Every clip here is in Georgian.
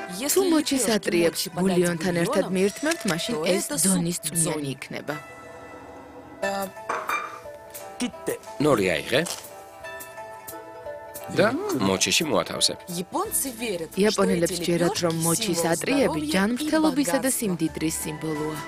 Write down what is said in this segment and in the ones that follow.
თუ მოჩის ატრიებს ბულიონთან ერთად მიირთმევთ, მაშინ ეს დონის წვნიანი იქნება. ნორი აიღე და მოჩიში მოათავსე. იაპონელებს ჯერათ, რომ მოჩის ატრიები ჯანმრთელობისა და სიმდიდრის სიმბოლოა.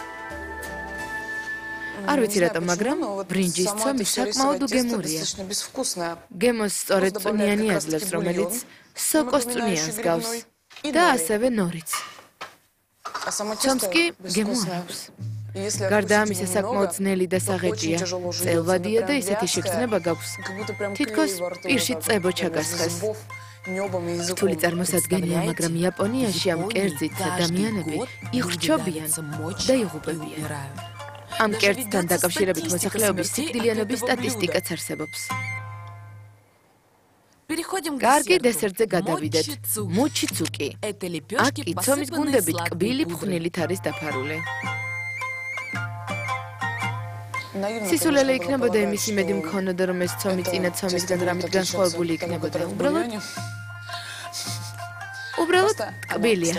არ ვიცი რატომ, მაგრამ ბრინჯის ცომი საკმაოდ უგემურია. გემოს სწორედ წვნიანი აძლევს, რომელიც სოკოს წვნიანს გავს და ასევე ნორიც. ცომს კი გემო არ აქვს. გარდა ამისა საკმაოდ ძნელი და საღეჭია, წელვადია და ისეთი შეგრძნება გაქვს, თითქოს პირში წებო ჩაგასხეს. რთული წარმოსადგენია, მაგრამ იაპონიაში ამ კერძით ადამიანები იხრჩობიან და იღუპებიან. ამ კერძთან დაკავშირებით მოსახლეობის სიკვდილიანობის სტატისტიკაც არსებობს. კარგი, დესერტზე გადავიდეთ. მოჩიცუკი. აქ კი ცომის გუნდები ტკბილი ფხვნილით არის დაფარული. სისულელე იქნებოდა იმის იმედი მქონოდა, რომ ეს ცომი წინა ცომისგან რამით განსხვავებული იქნებოდა. უბრალოდ ტკბილია.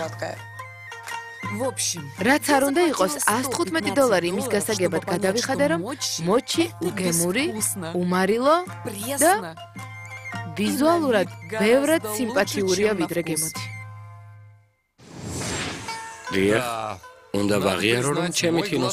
რაც არ უნდა იყოს $115 იმის გასაგებად გადავიხადე, რომ მოჩი უგემური, უმარილო და ვიზუალურად ბევრად სიმპათიურია ვიდრე გემოთი. დიახ, უნდა ვაღიარო, რომ ჩემი